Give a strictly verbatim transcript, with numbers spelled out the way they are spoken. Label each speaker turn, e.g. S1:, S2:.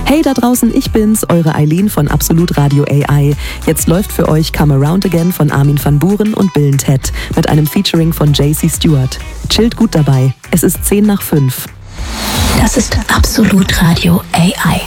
S1: Hey da draußen, ich bin's, eure Eileen von Absolut Radio A I. Jetzt läuft für euch Come Around Again von Armin van Buuren und Bill and Ted mit einem Featuring von J C Stewart. Chillt gut dabei. Es ist zehn nach fünf.
S2: Das ist Absolut Radio A I.